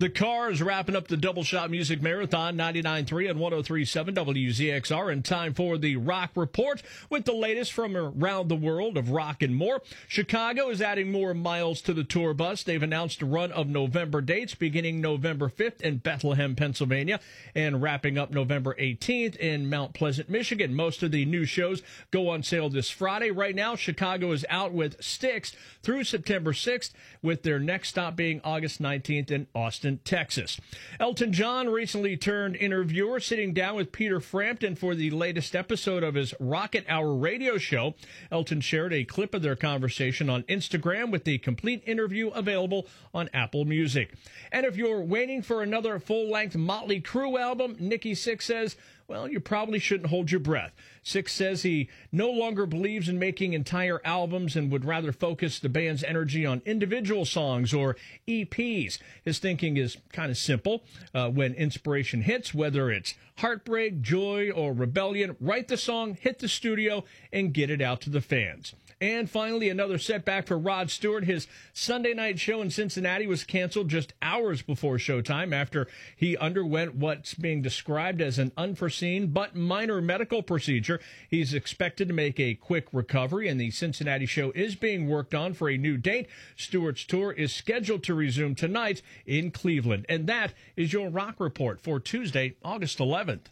The Cars wrapping up the Double Shot Music Marathon, 99.3 and 103.7 WZXR, and time for the Rock Report with the latest from around the world of rock and more. Chicago is adding more miles to the tour bus. They've announced a run of November dates beginning November 5th in Bethlehem, Pennsylvania, and wrapping up November 18th in Mount Pleasant, Michigan. Most of the new shows go on sale this Friday. Right now, Chicago is out with Styx through September 6th, with their next stop being August 19th in Austin, Texas. Elton John recently turned interviewer, sitting down with Peter Frampton for the latest episode of his Rocket Hour radio show. Elton shared a clip of their conversation on Instagram, with the complete interview available on Apple Music. And if you're waiting for another full-length Motley Crue album, Nikki Sixx says, well, you probably shouldn't hold your breath. Sixx says he no longer believes in making entire albums and would rather focus the band's energy on individual songs or EPs. His thinking is kind of simple. When inspiration hits, whether it's heartbreak, joy, or rebellion, write the song, hit the studio, and get it out to the fans. And finally, another setback for Rod Stewart. His Sunday night show in Cincinnati was canceled just hours before showtime after he underwent what's being described as an unforeseen but minor medical procedure. He's expected to make a quick recovery, and the Cincinnati show is being worked on for a new date. Stewart's tour is scheduled to resume tonight in Cleveland. And that is your Rock Report for Tuesday, August 11th.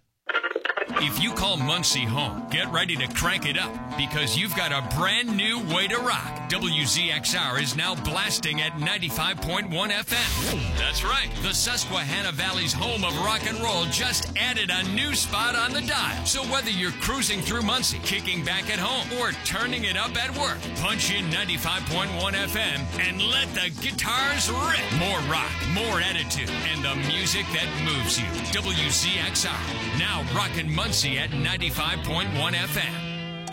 If you call Muncie home, get ready to crank it up, because you've got a brand new way to rock. WZXR is now blasting at 95.1 FM. That's right. The Susquehanna Valley's home of rock and roll just added a new spot on the dial. So whether you're cruising through Muncie, kicking back at home, or turning it up at work, punch in 95.1 FM and let the guitars rip. More rock, more attitude, and the music that moves you. WZXR, now rockin' Muncie at 95.1 FM.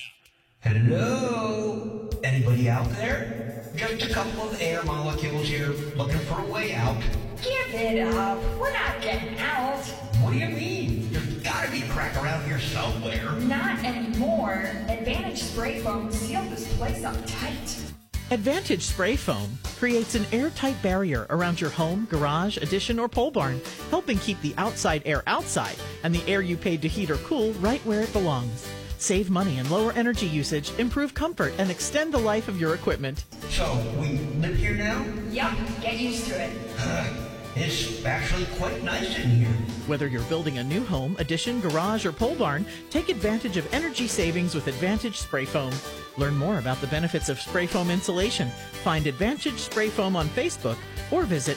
Hello? Anybody out there? Just a couple of air molecules here, looking for a way out. Give it up. We're not getting out. What do you mean? There's gotta be a crack around here somewhere. Not anymore. Advantage Spray Foam sealed this place up tight. Advantage Spray Foam creates an airtight barrier around your home, garage, addition, or pole barn, helping keep the outside air outside and the air you paid to heat or cool right where it belongs. Save money and lower energy usage, improve comfort, and extend the life of your equipment. So, we live here now? Yup, get used to it. It's actually quite nice in here. Whether you're building a new home, addition, garage, or pole barn, take advantage of energy savings with Advantage Spray Foam. Learn more about the benefits of spray foam insulation. Find Advantage Spray Foam on Facebook or visit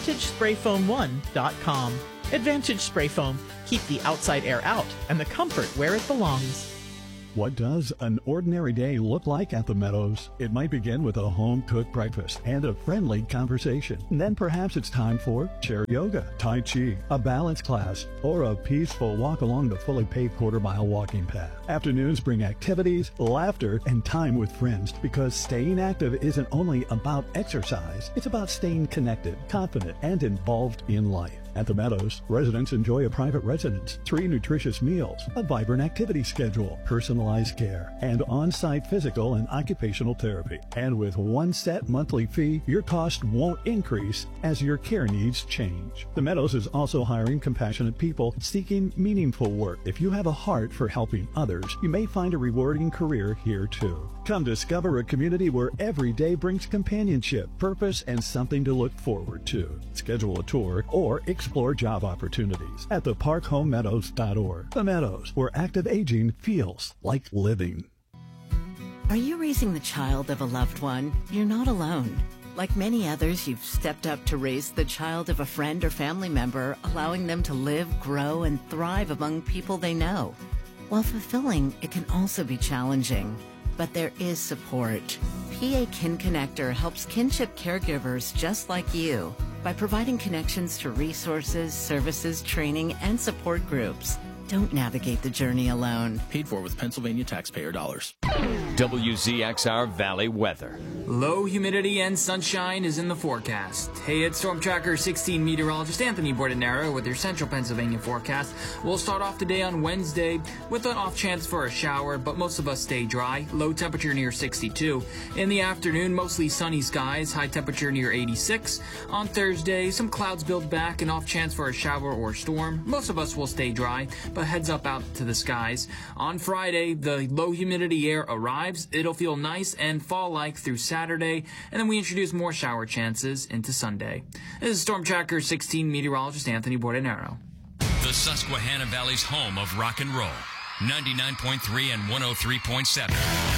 AdvantageSprayFoam1.com. Advantage Spray Foam. Keep the outside air out and the comfort where it belongs. What does an ordinary day look like at the Meadows? It might begin with a home-cooked breakfast and a friendly conversation. And then perhaps it's time for chair yoga, tai chi, a balance class, or a peaceful walk along the fully paved quarter-mile walking path. Afternoons bring activities, laughter, and time with friends, because staying active isn't only about exercise. It's about staying connected, confident, and involved in life. At the Meadows, residents enjoy a private residence, 3 nutritious meals, a vibrant activity schedule, personalized care, and on-site physical and occupational therapy. And with one set monthly fee, your cost won't increase as your care needs change. The Meadows is also hiring compassionate people seeking meaningful work. If you have a heart for helping others, you may find a rewarding career here too. Come discover a community where every day brings companionship, purpose, and something to look forward to. Schedule a tour or explore job opportunities at theparkhomemeadows.org. The Meadows, where active aging feels like living. Are you raising the child of a loved one? You're not alone. Like many others, you've stepped up to raise the child of a friend or family member, allowing them to live, grow, and thrive among people they know. While fulfilling, it can also be challenging. But there is support. PA Kin Connector helps kinship caregivers just like you by providing connections to resources, services, training, and support groups. Don't navigate the journey alone. Paid for with Pennsylvania taxpayer dollars. WZXR Valley weather. Low humidity and sunshine is in the forecast. Hey, it's Storm Tracker 16 meteorologist Anthony Bordenaro with your Central Pennsylvania forecast. We'll start off today on Wednesday with an off chance for a shower, but most of us stay dry. Low temperature near 62. In the afternoon, mostly sunny skies, high temperature near 86. On Thursday, some clouds build back, an off chance for a shower or storm. Most of us will stay dry, but heads up out to the skies. On Friday, the low humidity air arrives. It'll feel nice and fall-like through Saturday, and then we introduce more shower chances into Sunday. This is Storm Tracker 16 meteorologist Anthony Bordenaro. The Susquehanna Valley's home of rock and roll. 99.3 and 103.7.